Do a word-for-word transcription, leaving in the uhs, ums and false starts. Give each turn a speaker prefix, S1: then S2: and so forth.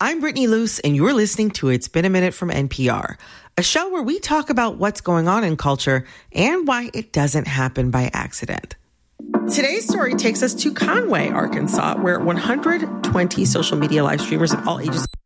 S1: I'm Brittany Luce, and you're listening to It's Been a Minute from N P R, a show where we talk about what's going on in culture and why it doesn't happen by accident. Today's story takes us to Conway, Arkansas, where one hundred twenty social media live streamers of all ages